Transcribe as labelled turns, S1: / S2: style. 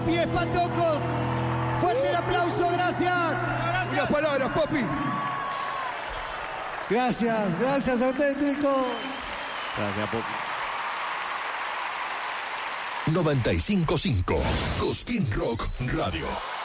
S1: Popi Espantocos. Fuerte el aplauso, gracias.
S2: Las palabras, Popi.
S1: Gracias auténticos.
S3: Gracias, Popi.
S4: 95.5 Cosquín Rock Radio.